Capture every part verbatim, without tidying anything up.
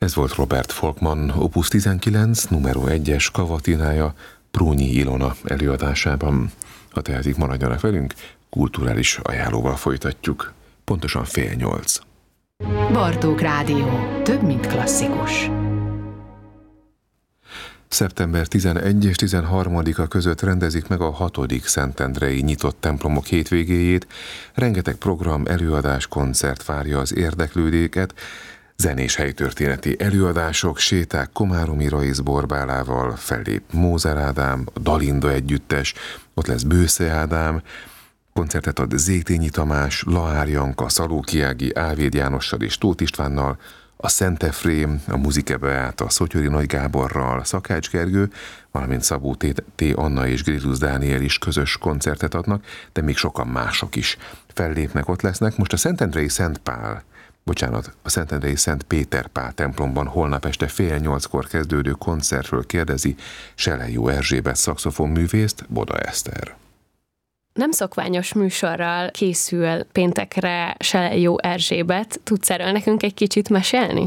Ez volt Robert Folkman opus tizenkilenc, numero egyes kavatinája Prunyi Ilona előadásában. Ha tehetik, maradjanak velünk, kulturális ajánlóval folytatjuk. Pontosan fél nyolc. Bartók Rádió. Több, mint klasszikus. szeptember tizenegy és tizenharmadika között rendezik meg a hatodik szentendrei nyitott templomok hétvégéjét. Rengeteg program, előadás, koncert várja az érdeklődőket. Zenés helytörténeti előadások, séták Komáromi Raiz Borbálával, fellép Mózer Ádám, a Dalinda együttes, ott lesz Bősze Ádám, koncertet ad Zétényi Tamás, Laár Janka, Szalóki Ági, Ávéd Jánossal és Tóth Istvánnal, a Szent Efrém, a Muzike Beáta, Szotyori Nagy Gáborral, Szakács Gergő, valamint Szabó T. Anna és Grélusz Dániel is közös koncertet adnak, de még sokan mások is fellépnek, ott lesznek. Most a Szentendrei Szent Pál, bocsánat, a Szentendrei Szent Péter Pál templomban holnap este fél nyolckor kezdődő koncertről kérdezi Selejó Erzsébet szaxofonművészt, Boda Eszter. Nem szokványos műsorral készül péntekre Selejó Erzsébet. Tudsz erről nekünk egy kicsit mesélni?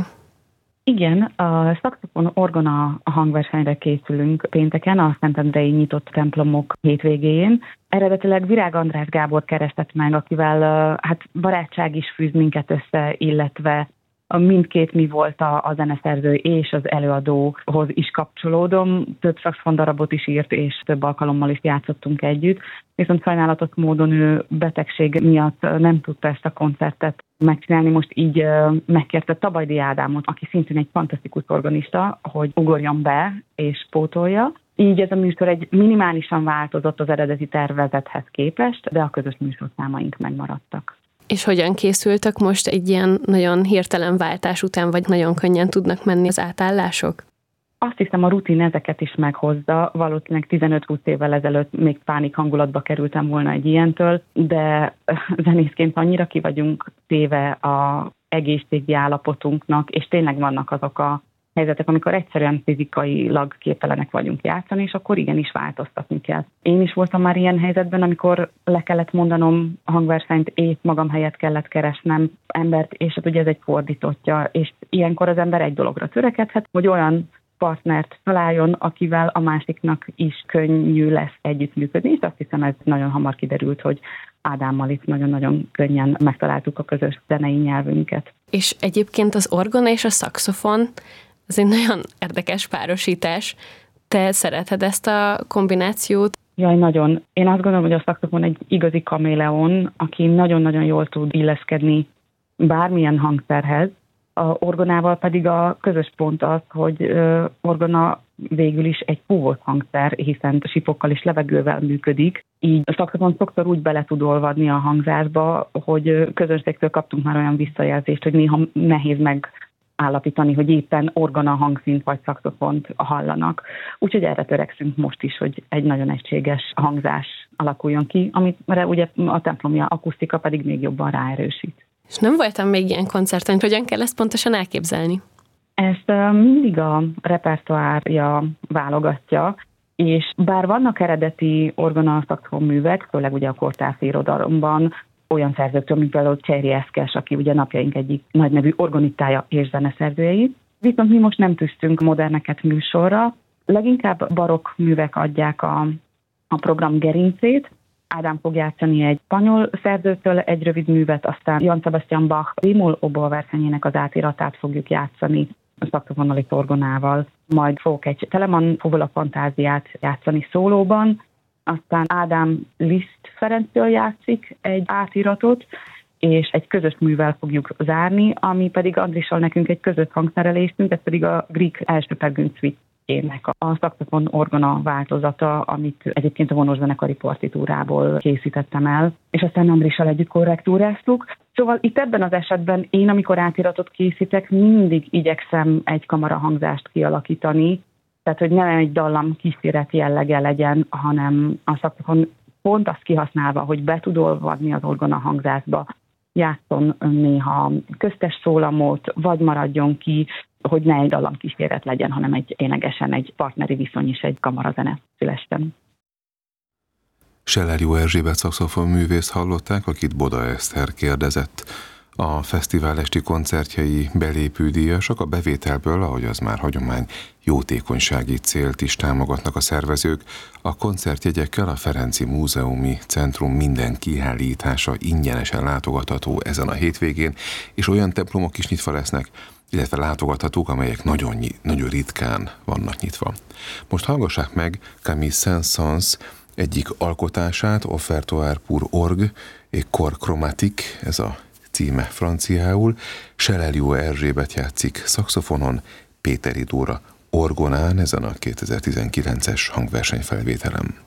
Igen, a szaxofon orgona hangversenyre készülünk pénteken, a Szentendrei nyitott templomok hétvégén. Eredetileg Virág András Gábor keresett meg, akivel hát barátság is fűz minket össze, illetve mindkét mi volt a, a zeneszerző és az előadóhoz is kapcsolódom. Több szaxofondarabot is írt, és több alkalommal is játszottunk együtt. Viszont sajnálatos módon ő betegség miatt nem tudta ezt a koncertet megcsinálni. Most így megkérte Tabajdi Ádámot, aki szintén egy fantasztikus organista, hogy ugorjon be és pótolja. Így ez a műsor egy minimálisan változott az eredeti tervezethez képest, de a közös műsorszámaink megmaradtak. És hogyan készültek most egy ilyen nagyon hirtelen váltás után, vagy nagyon könnyen tudnak menni az átállások? Azt hiszem, a rutin ezeket is meghozza. Valószínűleg tizenöt-húsz évvel ezelőtt még pánik hangulatba kerültem volna egy ilyentől, de zenészként annyira ki vagyunk téve az egészségi állapotunknak, és tényleg vannak azok a helyzetek, amikor egyszerűen fizikailag képtelenek vagyunk játszani, és akkor igenis változtatni kell. Én is voltam már ilyen helyzetben, amikor le kellett mondanom a hangversenyt, épp magam helyett kellett keresnem embert, és hát ugye ez egy fordítottja, és ilyenkor az ember egy dologra törekedhet, hogy olyan partnert találjon, akivel a másiknak is könnyű lesz együttműködni, és azt hiszem, ez nagyon hamar kiderült, hogy Ádámmal itt nagyon-nagyon könnyen megtaláltuk a közös zenei nyelvünket. És egyébként az orgona és a szaxofon, ez egy nagyon érdekes párosítás. Te szereted ezt a kombinációt? Jaj, nagyon. Én azt gondolom, hogy a szaxofon egy igazi kaméleon, aki nagyon-nagyon jól tud illeszkedni bármilyen hangszerhez. A orgonával pedig a közös pont az, hogy ö, orgona végül is egy fúvós hangszer, hiszen sipokkal és levegővel működik. Így a szaxofon sokszor úgy bele tud olvadni a hangzásba, hogy közönségtől kaptunk már olyan visszajelzést, hogy néha nehéz megállapítani, hogy éppen orgona hangszint vagy szaxofont hallanak. Úgyhogy erre törekszünk most is, hogy egy nagyon egységes hangzás alakuljon ki, amire ugye a templomi akusztika pedig még jobban ráerősít. És nem voltam még ilyen koncerten, hogyan kell ezt pontosan elképzelni? Ezt mindig a repertoárja válogatja, és bár vannak eredeti orgona szaxofon művek, főleg ugye a kortászi irodalomban, olyan szerzőktől, mint például Cseryi Eszkes, aki ugye napjaink egyik nagynevű organitája és zeneszerzőjei. Viszont mi most nem tűztünk moderneket műsorra, leginkább barokk művek adják a, a program gerincét. Ádám fog játszani egy spanyol szerzőtől egy rövid művet, aztán Johann Sebastian Bach Bémol oboaversenyének az átiratát fogjuk játszani a szaxofonnal és orgonával. Majd fogok egy Telemann Fuvola fantáziát játszani szólóban, aztán Ádám Liszt Ferenctől játszik egy átiratot, és egy közös művel fogjuk zárni, ami pedig Andrissal nekünk egy közös hangszerelésünk, ez pedig a Grieg első Peregrine Suite-ének a szaxofon orgona változata, amit egyébként a vonószenekari partitúrából készítettem el, és aztán Andrissal együtt korrektúráztuk. Szóval itt ebben az esetben én, amikor átiratot készítek, mindig igyekszem egy kamarahangzást kialakítani, tehát hogy nem egy dallam kíséret jellege legyen, hanem a szaxofon pont azt kihasználva, hogy be tud olvadni az orgona hangzásba, játszon néha köztes szólamot, vagy maradjon ki, hogy ne egy dallamkíséret legyen, hanem egy ténylegesen egy partneri viszony és egy kamarazene szülessen. Selejó Erzsébet szaxofonművészt hallották, akit Boda Eszter kérdezett. A fesztivál esti koncertjei belépődíjasak, a bevételből, ahogy az már hagyomány, jótékonysági célt is támogatnak a szervezők. A koncertjegyekkel a Ferenci Múzeumi Centrum minden kiállítása ingyenesen látogatható ezen a hétvégén, és olyan templomok is nyitva lesznek, illetve látogathatók, amelyek nagyon, nagyon ritkán vannak nyitva. Most hallgassák meg Camille Saint-Saëns egyik alkotását, Offertoire pour orgue et corps chromatique, ez a címe franciául. Selelió Erzsébet játszik szaxofonon, Péteri Dóra orgonán ezen a kétezer-tizenkilences hangversenyfelvételem.